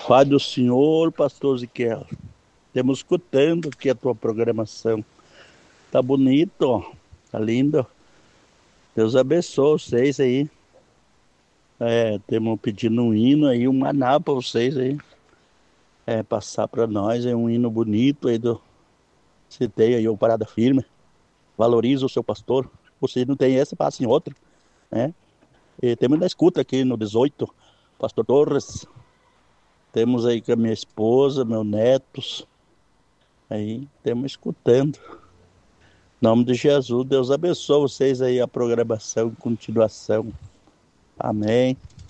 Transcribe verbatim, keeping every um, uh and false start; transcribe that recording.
Pai do Senhor, pastor Ezequiel. Estamos escutando aqui a tua programação. Tá bonito, ó. Tá lindo. Deus abençoe vocês aí. É, temos pedindo um hino aí, um maná para vocês aí. É, passar para nós, é um hino bonito aí do. Citei aí o Parada Firme. Valoriza o seu pastor. Você não tem esse, passa em outro, né? E temos na escuta aqui no dezoito, Pastor Torres. Temos aí com a minha esposa, meus netos. Aí, temos escutando. Em nome de Jesus, Deus abençoe vocês aí, a programação, continuação. Amém.